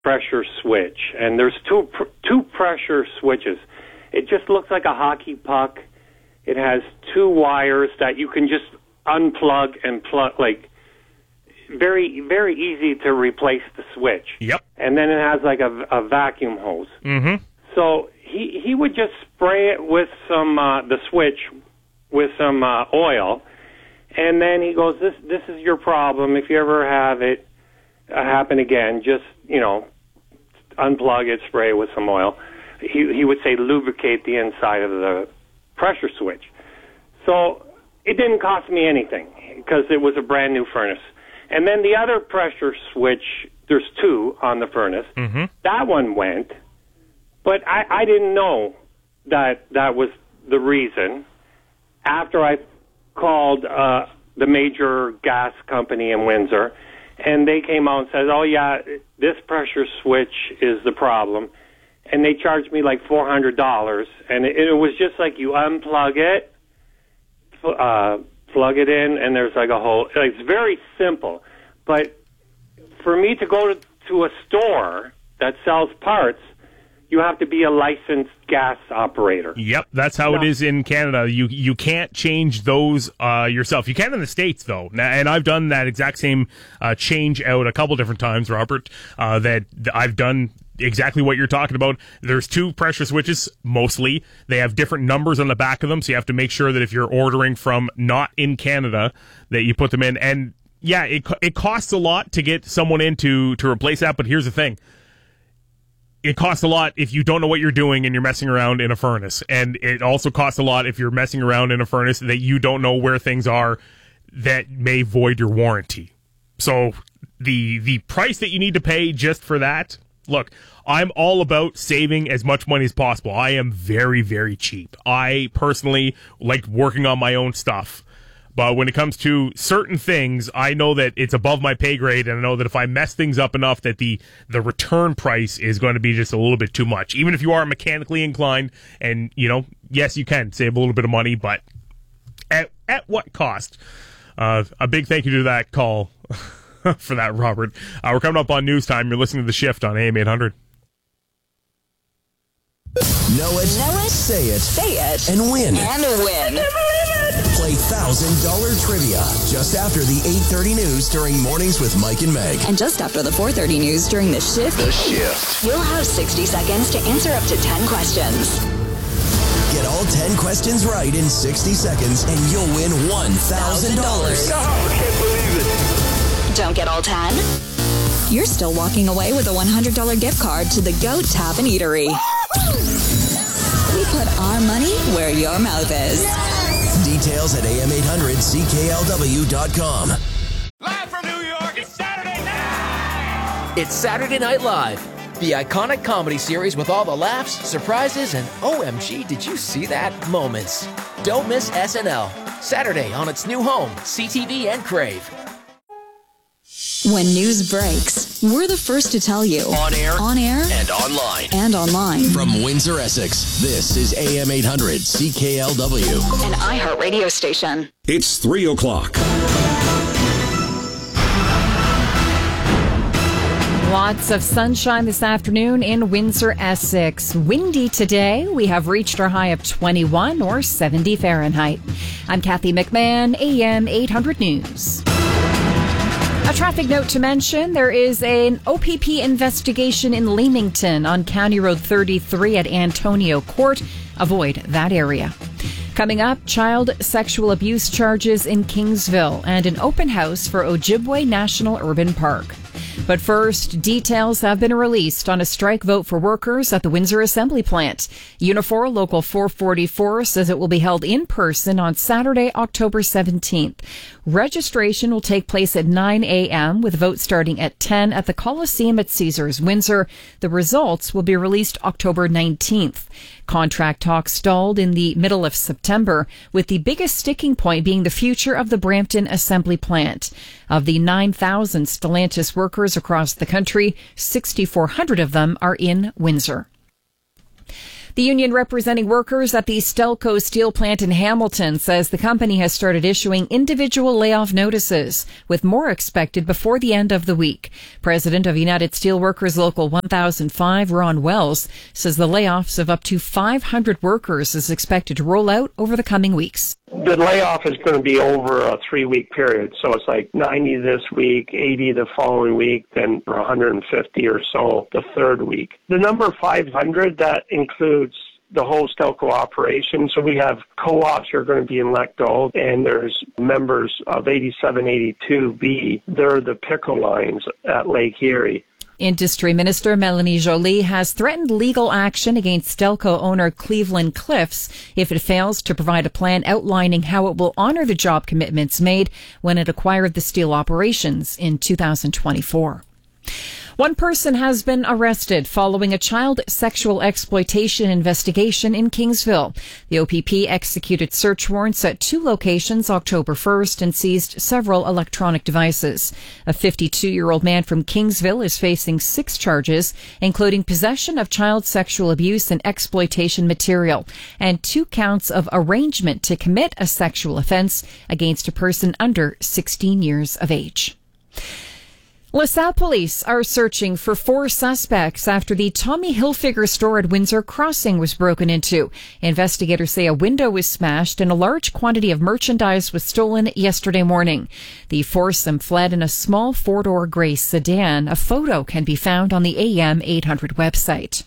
pressure switch, and there's two pressure switches. It just looks like a hockey puck. It has two wires that you can just unplug and plug, like very, very easy to replace the switch. Yep. And then it has like a vacuum hose. Mm-hmm. So he would just spray it with some the switch with some oil, and then he goes, "This is your problem. If you ever have it happen again, just unplug it, spray it with some oil." He would say lubricate the inside of the pressure switch. So it didn't cost me anything because it was a brand new furnace. And then the other pressure switch, there's two on the furnace. Mm-hmm. That one went, but I didn't know that was the reason. After I called the major gas company in Windsor, and they came out and said, "Oh yeah, this pressure switch is the problem," and they charged me like $400, and it was just like you unplug it, plug it in, and there's like a hole. It's very simple, but for me to go to a store that sells parts, you have to be a licensed gas operator. Yep, that's how it is in Canada. You can't change those yourself. You can in the States, though. And I've done that exact same change out a couple different times, Robert, that I've done exactly what you're talking about. There's two pressure switches, mostly. They have different numbers on the back of them, so you have to make sure that if you're ordering from not in Canada, that you put them in. And, yeah, it costs a lot to get someone in to replace that, but here's the thing. It costs a lot if you don't know what you're doing and you're messing around in a furnace. And it also costs a lot if you're messing around in a furnace that you don't know where things are that may void your warranty. So the price that you need to pay just for that, look, I'm all about saving as much money as possible. I am very, very cheap. I personally like working on my own stuff. But when it comes to certain things, I know that it's above my pay grade, and I know that if I mess things up enough that the return price is going to be just a little bit too much. Even if you are mechanically inclined, and, yes, you can save a little bit of money, but at what cost? A big thank you to that call for that, Robert. We're coming up on news time. You're listening to The Shift on AM 800. Know it, say it, and win. Play $1,000 trivia just after the 8:30 news during Mornings with Mike and Meg. And just after the 4:30 news during The Shift. The Shift. You'll have 60 seconds to answer up to 10 questions. Get all 10 questions right in 60 seconds and you'll win $1,000. I can't believe it. Don't get all 10? You're still walking away with a $100 gift card to the Goat Tavern Eatery. We put our money where your mouth is. Details at am800CKLW.com. Live from New York, it's Saturday night! It's Saturday Night Live, the iconic comedy series with all the laughs, surprises, and OMG, did you see that moments. Don't miss SNL, Saturday on its new home, CTV and Crave. When news breaks, we're the first to tell you. On air, and online. From Windsor, Essex, this is AM 800 CKLW. An iHeart radio station. It's 3 o'clock. Lots of sunshine this afternoon in Windsor, Essex. Windy today. We have reached our high of 21 or 70 Fahrenheit. I'm Kathy McMahon, AM 800 News. A traffic note to mention, there is an OPP investigation in Leamington on County Road 33 at Antonio Court. Avoid that area. Coming up, child sexual abuse charges in Kingsville and an open house for Ojibwe National Urban Park. But first, details have been released on a strike vote for workers at the Windsor Assembly Plant. Unifor Local 444 says it will be held in person on Saturday, October 17th. Registration will take place at 9 a.m. with vote starting at 10 at the Coliseum at Caesars, Windsor. The results will be released October 19th. Contract talks stalled in the middle of September, with the biggest sticking point being the future of the Brampton Assembly Plant. Of the 9,000 Stellantis workers across the country, 6,400 of them are in Windsor. The union representing workers at the Stelco steel plant in Hamilton says the company has started issuing individual layoff notices, with more expected before the end of the week. President of United Steelworkers Local 1005, Ron Wells, says the layoffs of up to 500 workers is expected to roll out over the coming weeks. The layoff is going to be over a 3-week period, so it's like 90 this week, 80 the following week, then 150 or so the third week. The number 500, that includes the whole Stelco operation. So we have co-ops who are going to be in let go, and there's members of 8782B. They're the pickle lines at Lake Erie. Industry Minister Melanie Joly has threatened legal action against Stelco owner Cleveland Cliffs if it fails to provide a plan outlining how it will honor the job commitments made when it acquired the steel operations in 2024. One person has been arrested following a child sexual exploitation investigation in Kingsville. The OPP executed search warrants at 2 locations October 1st and seized several electronic devices. A 52-year-old man from Kingsville is facing 6 charges, including possession of child sexual abuse and exploitation material, and 2 counts of arrangement to commit a sexual offense against a person under 16 years of age. LaSalle police are searching for 4 suspects after the Tommy Hilfiger store at Windsor Crossing was broken into. Investigators say a window was smashed and a large quantity of merchandise was stolen yesterday morning. The foursome fled in a small 4-door gray sedan. A photo can be found on the AM 800 website.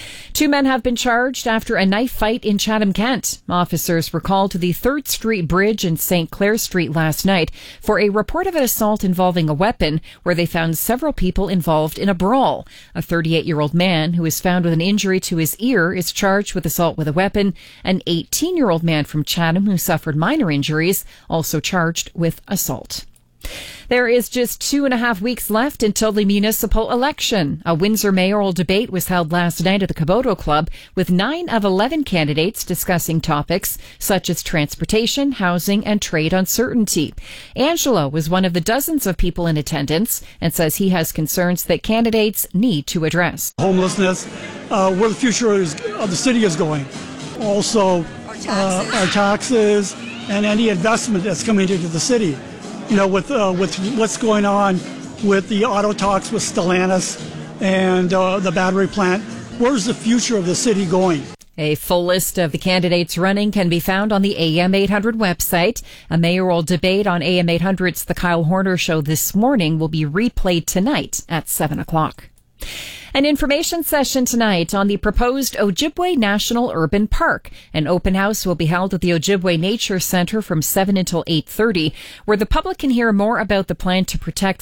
2 men have been charged after a knife fight in Chatham, Kent. Officers were called to the 3rd Street Bridge and St. Clair Street last night for a report of an assault involving a weapon, where they found several people involved in a brawl. A 38-year-old man who was found with an injury to his ear is charged with assault with a weapon. An 18-year-old man from Chatham who suffered minor injuries also charged with assault. There is just 2.5 weeks left until the municipal election. A Windsor mayoral debate was held last night at the Caboto Club, with 9 of 11 candidates discussing topics such as transportation, housing, and trade uncertainty. Angelo was one of the dozens of people in attendance and says he has concerns that candidates need to address. Homelessness, where the future of the city is going. Also, our taxes and any investment that's coming into the city. You know, with what's going on with the auto talks with Stellantis and the battery plant, where's the future of the city going? A full list of the candidates running can be found on the AM 800 website. A mayoral debate on AM 800's The Kyle Horner Show this morning will be replayed tonight at 7 o'clock. An information session tonight on the proposed Ojibwe National Urban Park. An open house will be held at the Ojibwe Nature Center from 7 until 8:30, where the public can hear more about the plan to protect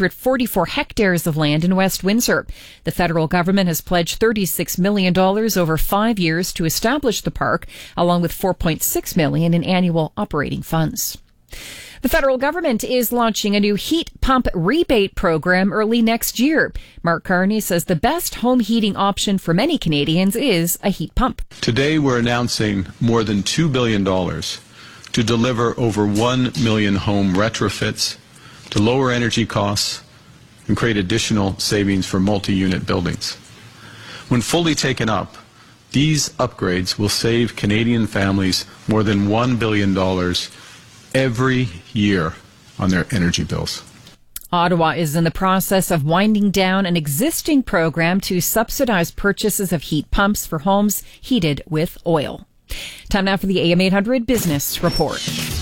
444 hectares of land in West Windsor. The federal government has pledged $36 million over 5 years to establish the park, along with $4.6 million in annual operating funds. The federal government is launching a new heat pump rebate program early next year. Mark Carney says the best home heating option for many Canadians is a heat pump. Today we're announcing more than $2 billion to deliver over 1 million home retrofits, to lower energy costs, and create additional savings for multi-unit buildings. When fully taken up, these upgrades will save Canadian families more than $1 billion every year on their energy bills. Ottawa is in the process of winding down an existing program to subsidize purchases of heat pumps for homes heated with oil. Time now for the AM 800 Business Report.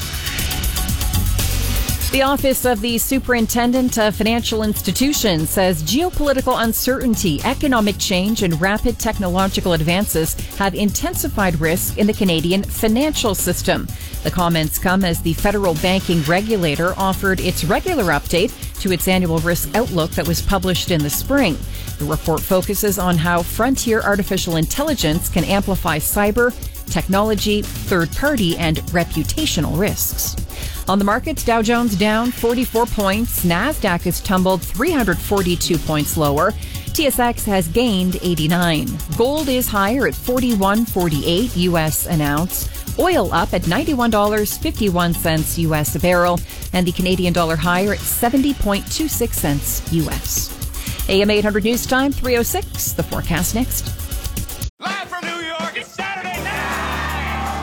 The Office of the Superintendent of Financial Institutions says geopolitical uncertainty, economic change, and rapid technological advances have intensified risk in the Canadian financial system. The comments come as the federal banking regulator offered its regular update to its annual risk outlook that was published in the spring. The report focuses on how frontier artificial intelligence can amplify cyber, technology, third-party, and reputational risks. On the markets, Dow Jones down 44 points. NASDAQ has tumbled 342 points lower. TSX has gained 89. Gold is higher at $41.48 U.S. an ounce. Oil up at $91.51 U.S. a barrel. And the Canadian dollar higher at 70.26 cents U.S. AM 800 News Time, 3:06. The forecast next. Live from New York.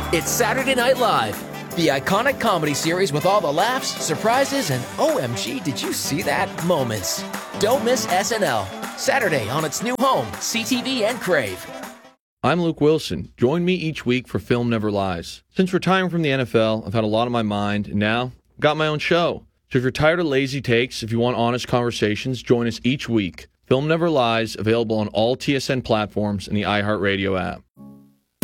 It's Saturday Night Live, the iconic comedy series with all the laughs, surprises, and OMG, did you see that moments. Don't miss SNL, Saturday on its new home, CTV and Crave. I'm Luke Wilson. Join me each week for Film Never Lies. Since retiring from the NFL, I've had a lot on my mind, and now I've got my own show. So if you're tired of lazy takes, if you want honest conversations, join us each week. Film Never Lies, available on all TSN platforms and the iHeartRadio app.